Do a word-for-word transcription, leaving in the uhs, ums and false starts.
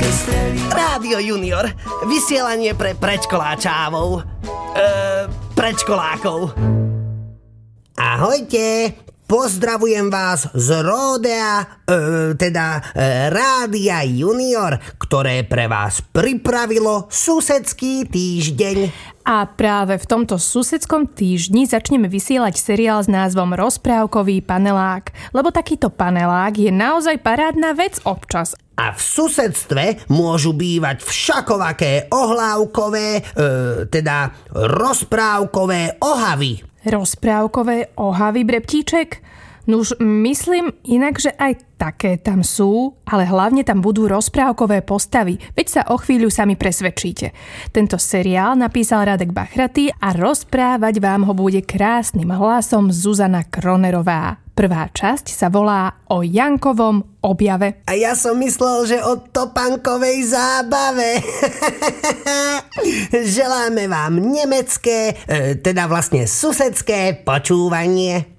Rádio Junior, vysielanie pre predškoláčávov. Eee, predškolákov. Ahojte, pozdravujem vás z Ródea, e, teda e, Rádia Junior, ktoré pre vás pripravilo susedský týždeň. A práve v tomto susedskom týždni začneme vysielať seriál s názvom Rozprávkový panelák, lebo takýto panelák je naozaj parádna vec občas. A v susedstve môžu bývať všakovaké ohlávkové, e, teda rozprávkové ohavy. Rozprávkové ohavy, Brebtíček? Nuž, myslím inak, že aj také tam sú, ale hlavne tam budú rozprávkové postavy, veď sa o chvíľu sami presvedčíte. Tento seriál napísal Radek Bachratý a rozprávať vám ho bude krásnym hlasom Zuzana Kronerová. Prvá časť sa volá O Jankovom objave. A ja som myslel, že o topánkovej zábave. Želáme vám nemecké, teda vlastne susedské počúvanie.